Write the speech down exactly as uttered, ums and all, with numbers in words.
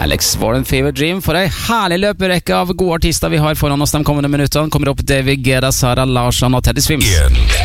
Alex Warren, Fever Dream. For ei herlig løperekke av gode artister vi har foran oss de kommende minuttene. Kommer opp David Guetta, Sara Larsson og Teddy Swims.